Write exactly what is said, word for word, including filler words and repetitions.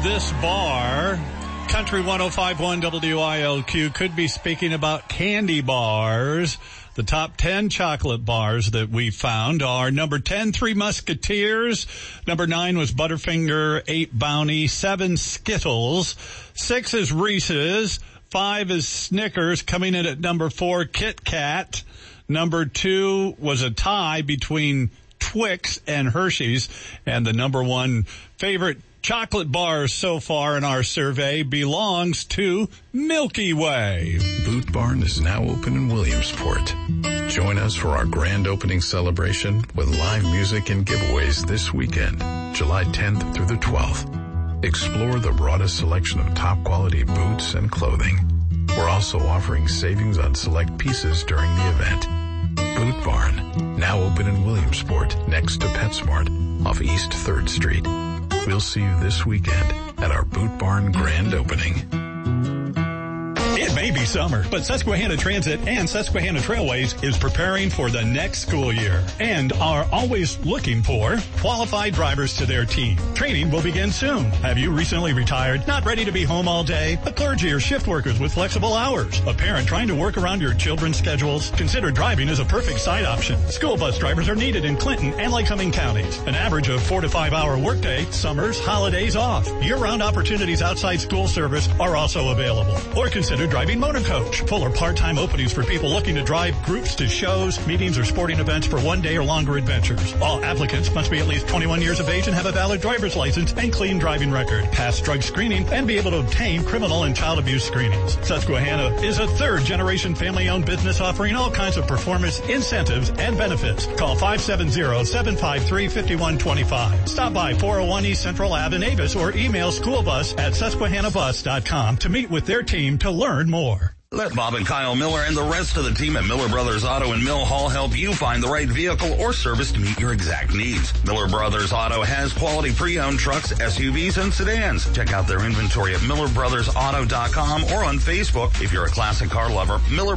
of this bar, Country one oh five point one W I L Q could be speaking about candy bars. The top ten chocolate bars that we found are number ten, Three Musketeers. Number nine was Butterfinger, eight Bounty, seven Skittles. Six is Reese's. Five is Snickers. Coming in at number four, Kit Kat. Number two was a tie between Twix and Hershey's. And the number one favorite chocolate bars so far in our survey belongs to Milky Way. Boot Barn is now open in Williamsport. Join us for our grand opening celebration with live music and giveaways this weekend, July tenth through the twelfth. Explore the broadest selection of top quality boots and clothing. We're also offering savings on select pieces during the event. Boot Barn, now open in Williamsport next to PetSmart off East third Street. We'll see you this weekend at our Boot Barn grand opening. It may be summer, but Susquehanna Transit and Susquehanna Trailways is preparing for the next school year and are always looking for qualified drivers to their team. Training will begin soon. Have you recently retired, not ready to be home all day? A clergy or shift workers with flexible hours? A parent trying to work around your children's schedules? Consider driving as a perfect side option. School bus drivers are needed in Clinton and Lycoming counties. An average of four to five hour workday, summers, holidays off. Year-round opportunities outside school service are also available. Or consider driving motor coach. Full or part-time openings for people looking to drive groups to shows, meetings, or sporting events for one day or longer adventures. All applicants must be at least twenty-one years of age and have a valid driver's license and clean driving record, pass drug screening, and be able to obtain criminal and child abuse screenings. Susquehanna is a third-generation family-owned business offering all kinds of performance incentives and benefits. Call five seven zero, seven five three, five one two five. Stop by four oh one East Central Ave in Avis or email schoolbus at susquehanna bus dot com to meet with their team to learn more. Let Bob and Kyle Miller and the rest of the team at Miller Brothers Auto in Mill Hall help you find the right vehicle or service to meet your exact needs. Miller Brothers Auto has quality pre-owned trucks, S U Vs, and sedans. Check out their inventory at miller brothers auto dot com or on Facebook. If you're a classic car lover, Miller